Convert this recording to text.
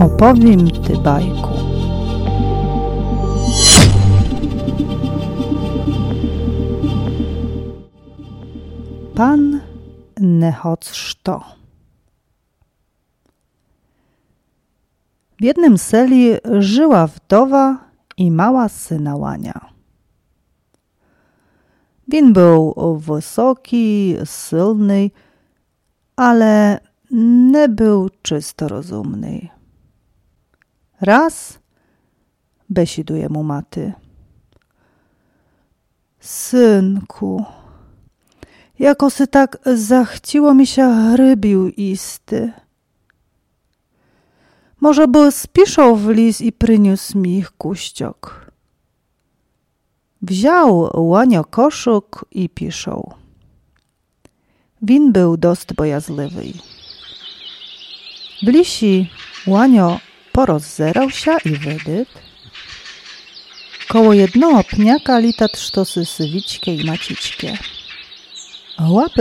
Opowiem ty bajku. Pan Nechoczto. W jednym seli żyła wdowa i mała syna łania. Він był wysoki, silny, ale nie był czysto rozumny. Raz besiduje mu maty. Synku, jako se tak zachciło mi się rybił isty. Może by spiszał w lis i przyniósł mi ich kuściok. Wziął łanio koszuk i piszał. Win był dost bojazliwy. W lisi łanio porozzerał się i wydyt. Koło jednego pniaka litat sztosy sywićkie i macićkie. Łapy